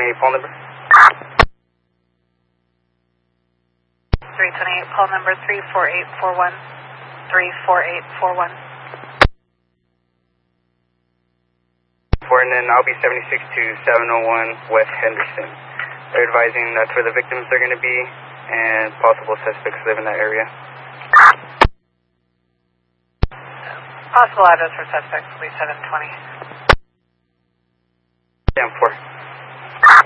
328 call number. 328 call number 34841. 34841. And then I'll be 76 to 701 West Henderson. They're advising that's where the victims are going to be and possible suspects live in that area. Possible address for suspects will be 720. Yeah, 4.